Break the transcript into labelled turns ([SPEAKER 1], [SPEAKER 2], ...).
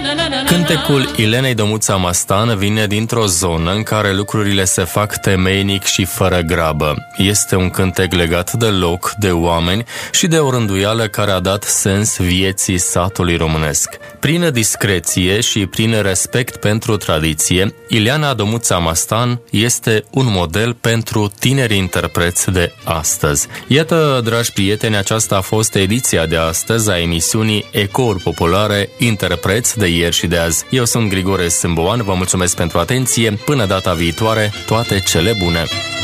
[SPEAKER 1] Cântecul Ilenei Dămuța Mastan vine dintr-o zonă în care lucrurile se fac temeinic și fără grabă. Este un cântec legat de loc, de oameni și de o rânduială care a dat sens vieții satului românesc. Prin discreție și prin respect pentru tradiție, Ileana Dămuța Mastan este un model pentru tinerii interpreți de astăzi. Iată, dragi prieteni, aceasta a fost ediția de astăzi a emisiunii Ecouri Populare, interpreți de ieri și de azi. Eu sunt Grigore Sâmboan, vă mulțumesc pentru atenție, până data viitoare, toate cele bune!